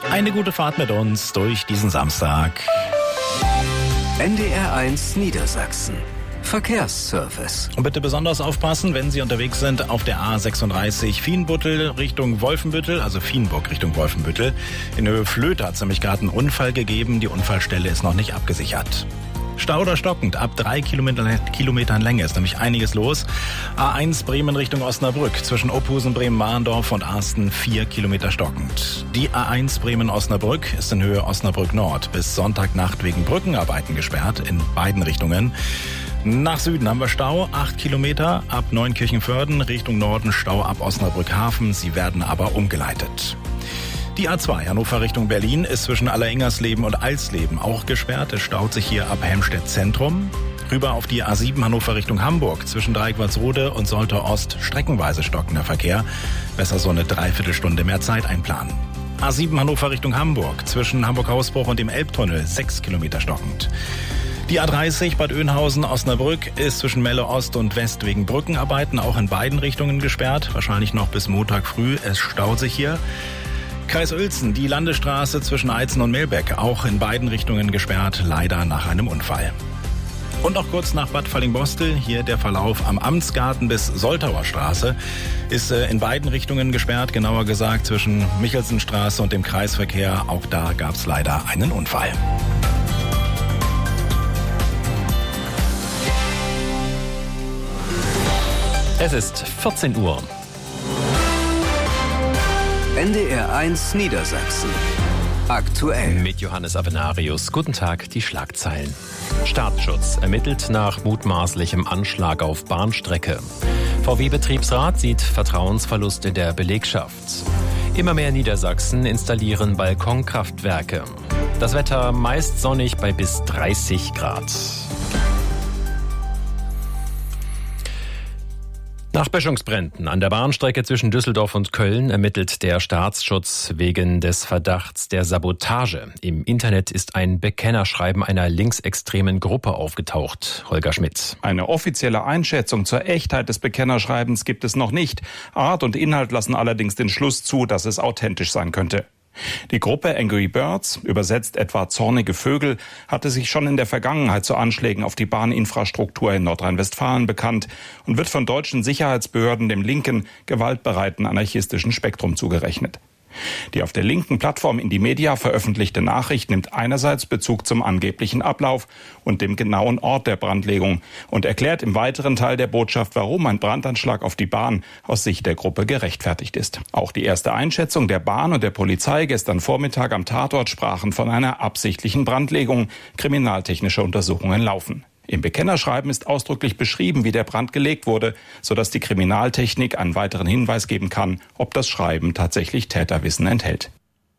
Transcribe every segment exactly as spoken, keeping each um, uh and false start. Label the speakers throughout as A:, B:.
A: Eine gute Fahrt mit uns durch diesen Samstag.
B: N D R eins Niedersachsen. Verkehrsservice.
A: Und bitte besonders aufpassen, wenn Sie unterwegs sind auf der A sechsunddreißig Vienbüttel Richtung Wolfenbüttel, also Vienburg Richtung Wolfenbüttel. In Höhe Flöte hat es nämlich gerade einen Unfall gegeben. Die Unfallstelle ist noch nicht abgesichert. Stau oder stockend, ab drei Kilometer, Kilometern Länge ist nämlich einiges los. A eins Bremen Richtung Osnabrück, zwischen Ophusen, Bremen-Mahndorf und Arsten vier Kilometer stockend. Die A eins Bremen-Osnabrück ist in Höhe Osnabrück Nord bis Sonntagnacht wegen Brückenarbeiten gesperrt, in beiden Richtungen. Nach Süden haben wir Stau, acht Kilometer ab Neunkirchenförden, Richtung Norden Stau ab Osnabrück Hafen, sie werden aber umgeleitet. Die A zwei Hannover Richtung Berlin ist zwischen Alleringersleben und Alsleben auch gesperrt. Es staut sich hier ab Helmstedt Zentrum. Rüber auf die A sieben Hannover Richtung Hamburg zwischen Dreiquartsrode und Soltau Ost streckenweise stockender Verkehr. Besser so eine Dreiviertelstunde mehr Zeit einplanen. A sieben Hannover Richtung Hamburg zwischen Hamburg-Hausbruch und dem Elbtunnel sechs Kilometer stockend. Die A dreißig Bad Oeynhausen-Osnabrück ist zwischen Melle Ost und West wegen Brückenarbeiten auch in beiden Richtungen gesperrt. Wahrscheinlich noch bis Montag früh. Es staut sich hier. Kreis Uelzen, die Landesstraße zwischen Eizen und Melbeck, auch in beiden Richtungen gesperrt, leider nach einem Unfall. Und auch kurz nach Bad Fallingbostel, hier der Verlauf am Amtsgarten bis Soltauer Straße, ist in beiden Richtungen gesperrt, genauer gesagt zwischen Michelsenstraße und dem Kreisverkehr. Auch da gab es leider einen Unfall.
C: Es ist vierzehn Uhr.
B: N D R eins Niedersachsen. Aktuell.
C: Mit Johannes Avenarius. Guten Tag, die Schlagzeilen. Staatsschutz ermittelt nach mutmaßlichem Anschlag auf Bahnstrecke. V W-Betriebsrat sieht Vertrauensverlust in der Belegschaft. Immer mehr Niedersachsen installieren Balkonkraftwerke. Das Wetter meist sonnig bei bis dreißig Grad. Nach Böschungsbränden an der Bahnstrecke zwischen Düsseldorf und Köln ermittelt der Staatsschutz wegen des Verdachts der Sabotage. Im Internet ist ein Bekennerschreiben einer linksextremen Gruppe aufgetaucht. Holger Schmidt.
D: Eine offizielle Einschätzung zur Echtheit des Bekennerschreibens gibt es noch nicht. Art und Inhalt lassen allerdings den Schluss zu, dass es authentisch sein könnte. Die Gruppe Angry Birds, übersetzt etwa zornige Vögel, hatte sich schon in der Vergangenheit zu Anschlägen auf die Bahninfrastruktur in Nordrhein-Westfalen bekannt und wird von deutschen Sicherheitsbehörden dem linken, gewaltbereiten anarchistischen Spektrum zugerechnet. Die auf der linken Plattform Indymedia veröffentlichte Nachricht nimmt einerseits Bezug zum angeblichen Ablauf und dem genauen Ort der Brandlegung und erklärt im weiteren Teil der Botschaft, warum ein Brandanschlag auf die Bahn aus Sicht der Gruppe gerechtfertigt ist. Auch die erste Einschätzung der Bahn und der Polizei gestern Vormittag am Tatort sprachen von einer absichtlichen Brandlegung. Kriminaltechnische Untersuchungen laufen. Im Bekennerschreiben ist ausdrücklich beschrieben, wie der Brand gelegt wurde, sodass die Kriminaltechnik einen weiteren Hinweis geben kann, ob das Schreiben tatsächlich Täterwissen enthält.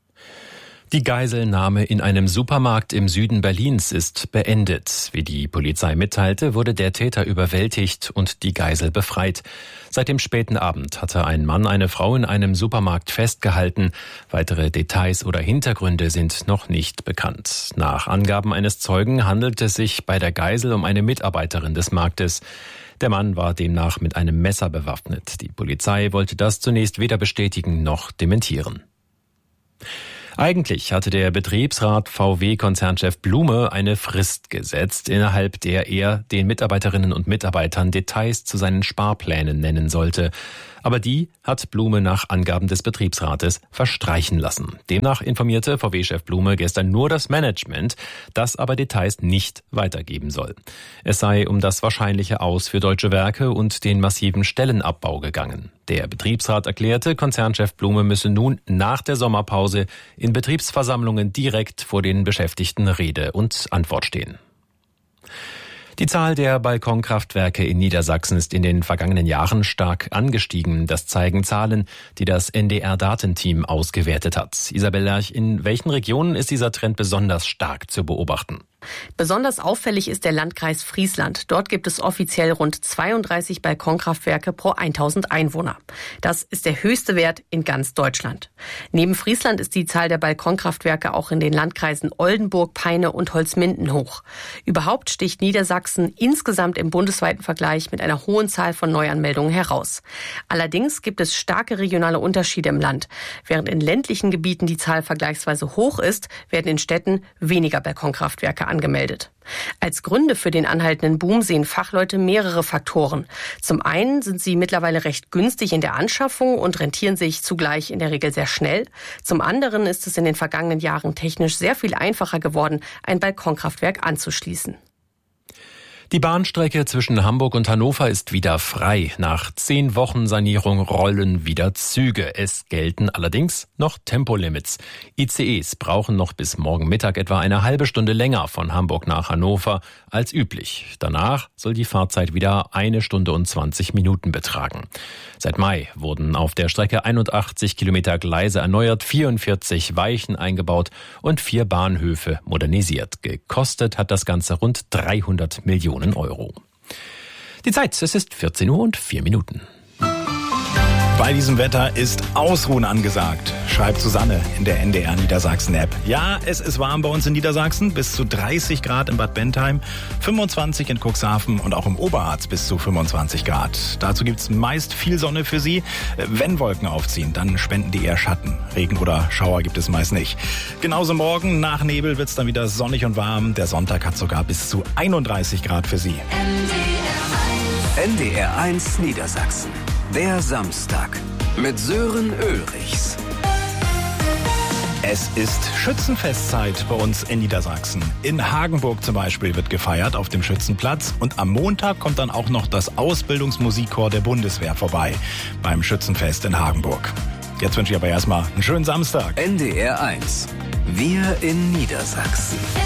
C: Die Geiselnahme in einem Supermarkt im Süden Berlins ist beendet. Wie die Polizei mitteilte, wurde der Täter überwältigt und die Geisel befreit. Seit dem späten Abend hatte ein Mann eine Frau in einem Supermarkt festgehalten. Weitere Details oder Hintergründe sind noch nicht bekannt. Nach Angaben eines Zeugen handelt es sich bei der Geisel um eine Mitarbeiterin des Marktes. Der Mann war demnach mit einem Messer bewaffnet. Die Polizei wollte das zunächst weder bestätigen noch dementieren. Eigentlich hatte der Betriebsrat V W-Konzernchef Blume eine Frist gesetzt, innerhalb der er den Mitarbeiterinnen und Mitarbeitern Details zu seinen Sparplänen nennen sollte. Aber die hat Blume nach Angaben des Betriebsrates verstreichen lassen. Demnach informierte V W-Chef Blume gestern nur das Management, das aber Details nicht weitergeben soll. Es sei um das wahrscheinliche Aus für Deutsche Werke und den massiven Stellenabbau gegangen. Der Betriebsrat erklärte, Konzernchef Blume müsse nun nach der Sommerpause in Betriebsversammlungen direkt vor den Beschäftigten Rede und Antwort stehen. Die Zahl der Balkonkraftwerke in Niedersachsen ist in den vergangenen Jahren stark angestiegen. Das zeigen Zahlen, die das N D R-Datenteam ausgewertet hat. Isabel Lerch, in welchen Regionen ist dieser Trend besonders stark zu beobachten?
E: Besonders auffällig ist der Landkreis Friesland. Dort gibt es offiziell rund zweiunddreißig Balkonkraftwerke pro tausend Einwohner. Das ist der höchste Wert in ganz Deutschland. Neben Friesland ist die Zahl der Balkonkraftwerke auch in den Landkreisen Oldenburg, Peine und Holzminden hoch. Überhaupt sticht Niedersachsen insgesamt im bundesweiten Vergleich mit einer hohen Zahl von Neuanmeldungen heraus. Allerdings gibt es starke regionale Unterschiede im Land. Während in ländlichen Gebieten die Zahl vergleichsweise hoch ist, werden in Städten weniger Balkonkraftwerke angemeldet. Als Gründe für den anhaltenden Boom sehen Fachleute mehrere Faktoren. Zum einen sind sie mittlerweile recht günstig in der Anschaffung und rentieren sich zugleich in der Regel sehr schnell. Zum anderen ist es in den vergangenen Jahren technisch sehr viel einfacher geworden, ein Balkonkraftwerk anzuschließen.
C: Die Bahnstrecke zwischen Hamburg und Hannover ist wieder frei. Nach zehn Wochen Sanierung rollen wieder Züge. Es gelten allerdings noch Tempolimits. I C Es brauchen noch bis morgen Mittag etwa eine halbe Stunde länger von Hamburg nach Hannover als üblich. Danach soll die Fahrzeit wieder eine Stunde und zwanzig Minuten betragen. Seit Mai wurden auf der Strecke einundachtzig Kilometer Gleise erneuert, vierundvierzig Weichen eingebaut und vier Bahnhöfe modernisiert. Gekostet hat das Ganze rund dreihundert Millionen Euro. Die Zeit, es ist vierzehn Uhr und vier Minuten.
A: Bei diesem Wetter ist Ausruhen angesagt, schreibt Susanne in der N D R Niedersachsen-App. Ja, es ist warm bei uns in Niedersachsen, bis zu dreißig Grad in Bad Bentheim, fünfundzwanzig in Cuxhaven und auch im Oberharz bis zu fünfundzwanzig Grad. Dazu gibt's meist viel Sonne für Sie. Wenn Wolken aufziehen, dann spenden die eher Schatten. Regen oder Schauer gibt es meist nicht. Genauso morgen, nach Nebel wird's dann wieder sonnig und warm. Der Sonntag hat sogar bis zu einunddreißig Grad für Sie.
B: N D R eins Niedersachsen. Der Samstag mit Sören Ulrichs.
A: Es ist Schützenfestzeit bei uns in Niedersachsen. In Hagenburg zum Beispiel wird gefeiert auf dem Schützenplatz. Und am Montag kommt dann auch noch das Ausbildungsmusikchor der Bundeswehr vorbei beim Schützenfest in Hagenburg. Jetzt wünsche ich aber erstmal einen schönen Samstag.
B: N D R eins. Wir in Niedersachsen.